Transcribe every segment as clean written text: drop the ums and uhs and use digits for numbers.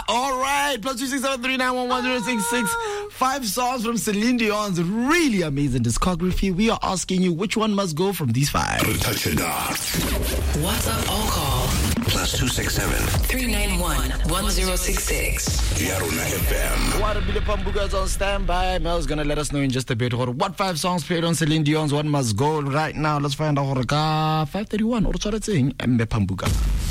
All right, +26739111066. 5 songs from Celine Dion's really amazing discography. We are asking you which one must go from these 5. Touch it off. WhatsApp all call +267 391-1066. Yarona FM. Warabile Pambuga is on standby. Mel's gonna let us know in just a bit what 5 songs played on Celine Dion's One Must Go right now. Let's find out. 5:31 or Mbe Pambuga.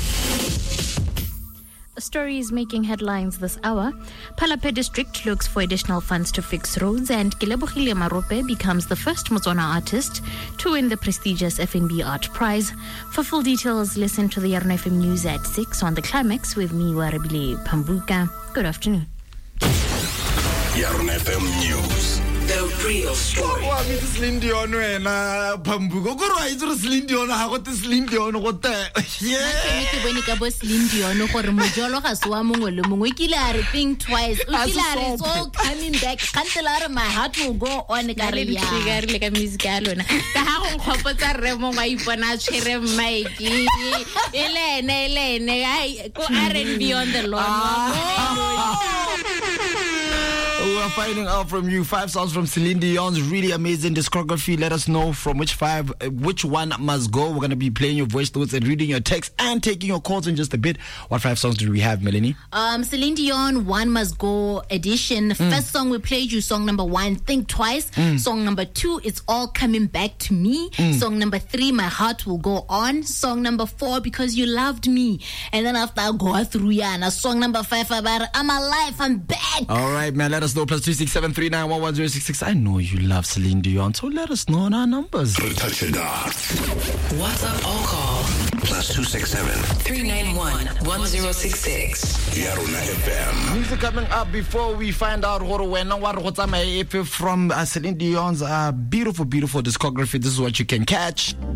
A story is making headlines this hour. Palapye district looks for additional funds to fix roads, and Kilebogile Marope becomes the first Motswana artist to win the prestigious FNB Art Prize. For full details, listen to the Yarona FM News at 6 on The Climax with me, Warabile Pambuka. Good afternoon. Yarona FM News. The real story. Wa mi Celine Dion wena Pambuka. Go ra itse Celine Dion ha go Celine Dion go te. Yeah. Ke bone ka bo Celine Dion gore mojolo ga se wa mongwe le mongwe kile a re think twice. O kile a re so coming back. Kantela my heart will go on ka re ya. Ke re ka music ya lona. Ka ha go nkgopotsa re mo ga ipona tshire mic. Elene ai go R&B on the lawn. We're finding out from you 5 songs from Celine Dion's really amazing discography. Let us know from which one must go. We're going to be playing your voice notes and reading your text and taking your calls in just a bit. What 5 songs do we have, Melanie? Celine Dion, One Must Go edition. First song we played you, song number 1, Think Twice. Song number 2, It's All Coming Back to Me. Song number 3, My Heart Will Go On. Song number 4, Because You Loved Me. And then after I go through Yana, song number 5, about I'm alive, I'm back. All right, man, let us know. +26739111066. I know you love Celine Dion, so let us know on our numbers. Touch it off. WhatsApp all call +267 391-1066. Yarona FM. Music coming up before we find out from Celine Dion's beautiful discography. This is what you can catch.